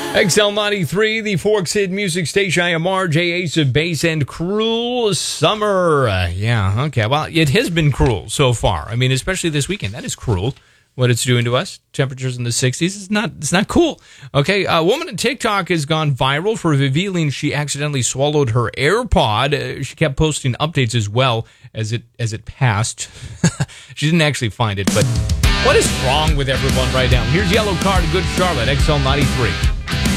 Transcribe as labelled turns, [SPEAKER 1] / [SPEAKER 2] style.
[SPEAKER 1] XL93, the Forks Hit Music Station. I am RJ, Ace of Base, and cruel summer. Okay. Well, it has been cruel so far. I mean, especially this weekend. That is cruel, what it's doing to us. Temperatures in the 60s. It's not cool. Okay. A woman on TikTok has gone viral for revealing she accidentally swallowed her AirPod. She kept posting updates as well as it passed. She didn't actually find it, but what is wrong with everyone right now? Here's Yellow Card, Good Charlotte, XL93.